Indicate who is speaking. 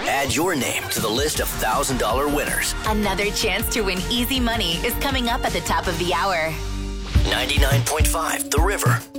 Speaker 1: Add your name to the list of $1,000 winners.
Speaker 2: Another chance to win easy money is coming up at the top of the hour.
Speaker 1: 99.5 The River.